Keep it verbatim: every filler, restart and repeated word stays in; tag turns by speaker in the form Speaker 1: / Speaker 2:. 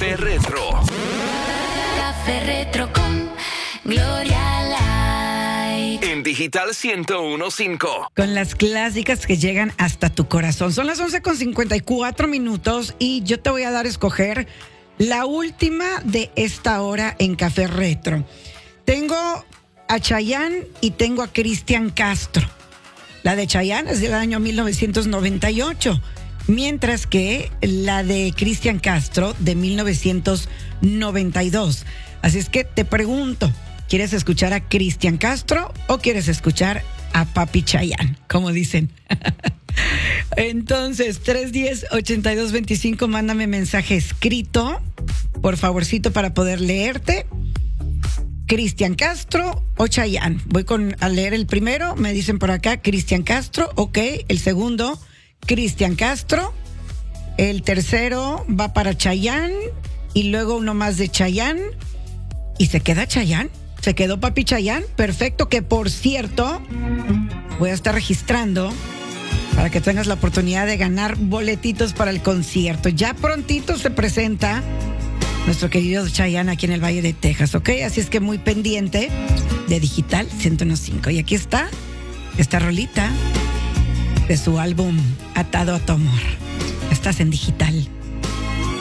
Speaker 1: Café Retro.
Speaker 2: Café Retro con Gloria Light.
Speaker 1: En Digital ciento uno punto cinco.
Speaker 3: Con las clásicas que llegan hasta tu corazón. Son las once con cincuenta y cuatro minutos y yo te voy a dar a escoger la última de esta hora en Café Retro. Tengo a Chayanne y tengo a Cristian Castro. La de Chayanne es del año mil novecientos noventa y ocho, mientras que la de Cristian Castro de mil novecientos noventa y dos. Así es que te pregunto, ¿quieres escuchar a Cristian Castro o quieres escuchar a Papi Chayanne? Como dicen. Entonces, tres uno cero, ocho dos dos cinco, mándame mensaje escrito, por favorcito, para poder leerte. Cristian Castro o Chayanne. Voy con, a leer el primero, me dicen por acá, Cristian Castro, ok. El segundo, Cristian Castro. El tercero va para Chayanne. Y luego uno más de Chayanne. Y se queda Chayanne. Se quedó Papi Chayanne. Perfecto, que por cierto, voy a estar registrando para que tengas la oportunidad de ganar boletitos para el concierto. Ya prontito se presenta nuestro querido Chayanne aquí en el Valle de Texas, ¿ok? Así es que muy pendiente de Digital ciento uno punto cinco. Y aquí está esta rolita de su álbum Atado a tu amor. Estás en Digital.